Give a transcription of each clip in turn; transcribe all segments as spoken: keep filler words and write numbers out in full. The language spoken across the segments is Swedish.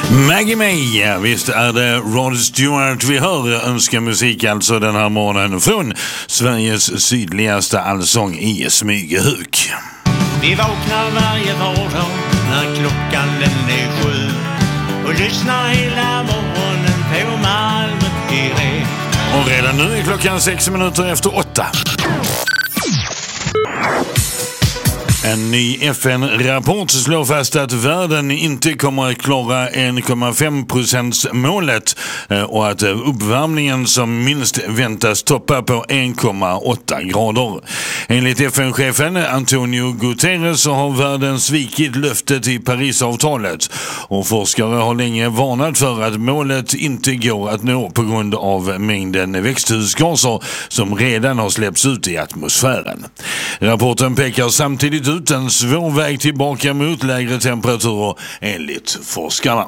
Maggie May, ja, visst är det Rod Stewart vi hör önska musik alltså den här morgonen från Sveriges sydligaste allsång i Smygehuk. Vi vaknar varje vardag när klockan den är sju och lyssnar hela morgonen på Malmö T V. Och redan nu är klockan sex minuter efter åtta. En ny F N-rapport slår fast att världen inte kommer att klara en komma fem procents målet och att uppvärmningen som minst väntas toppa på en komma åtta grader. Enligt F N-chefen Antonio Guterres så har världen svikit löftet i Parisavtalet och forskare har länge varnat för att målet inte går att nå på grund av mängden växthusgaser som redan har släppts ut i atmosfären. Rapporten pekar samtidigt ut en svår väg tillbaka mot lägre temperaturer enligt forskarna.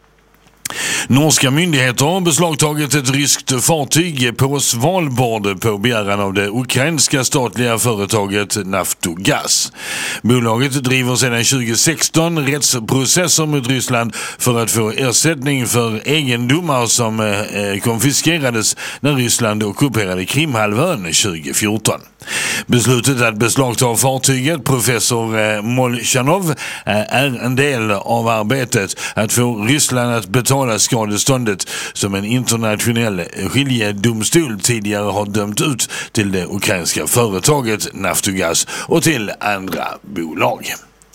Norska myndigheter har beslagtagit ett ryskt fartyg på Svalbard på begäran av det ukrainska statliga företaget Naftogaz. Bolaget driver sedan tjugo sexton rättsprocesser mot Ryssland för att få ersättning för egendomar som eh, konfiskerades när Ryssland ockuperade Krimhalvön tjugo fjorton. Beslutet att beslagta fartyget, professor eh, Molchanov, eh, är en del av arbetet att få Ryssland att betala skadeståndet som en internationell skiljedomstol tidigare har dömt ut till det ukrainska företaget Naftogaz och till andra bolag.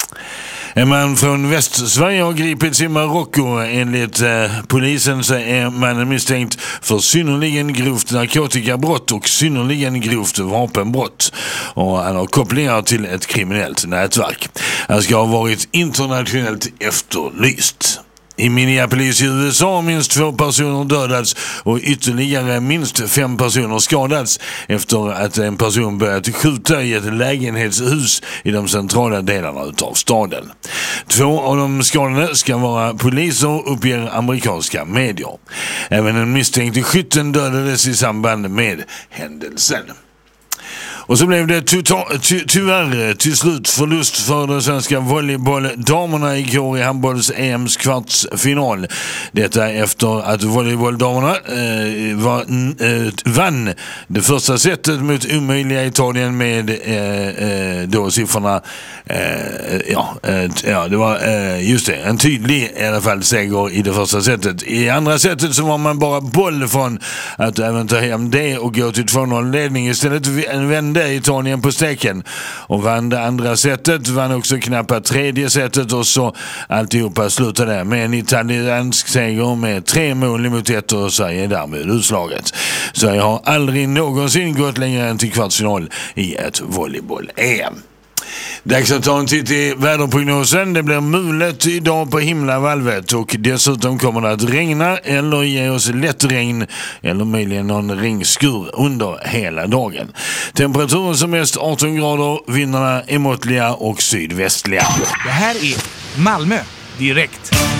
En man från Västsverige har gripits i Marocko. Enligt eh, polisen så är mannen misstänkt för synnerligen grovt narkotikabrott och synnerligen grovt vapenbrott. Och han har kopplingar till ett kriminellt nätverk. Han ska ha varit internationellt efterlyst. I Minneapolis i U S A har minst två personer dödats och ytterligare minst fem personer skadats efter att en person börjat skjuta i ett lägenhetshus i de centrala delarna av staden. Två av de skadade ska vara poliser, uppger amerikanska medier. Även en misstänkte skytten dödades i samband med händelsen. Och så blev det ty- ty- tyvärr till slut förlust för de svenska volleybolldamerna igår i handbolls-E M:s kvartsfinal. Detta efter att volleybolldamerna eh, var, eh, vann det första setet mot omöjliga Italien med eh, eh, då siffrorna eh, ja, eh, ja, det var eh, just det, en tydlig i alla fall seger i det första setet. I andra setet så var man bara boll från att även ta hem det och gå till två noll-ledning. Istället en vände Italien på steken och vann det andra setet, vann också knappt tredje setet och så alltihopa slutade med en italiensk seger med tre mål mot ett och Sverige är därmed utslaget. Sverige har aldrig någonsin gått längre än till kvartsfinal i ett volleyboll-E M. Dags att ta en titt i väderprognosen. Det blir mulet idag på himlavalvet och dessutom kommer det att regna eller ge oss lätt regn eller möjligen någon regnskur under hela dagen. Temperaturen som mest arton grader, vindarna är måttliga och sydvästliga. Det här är Malmö direkt.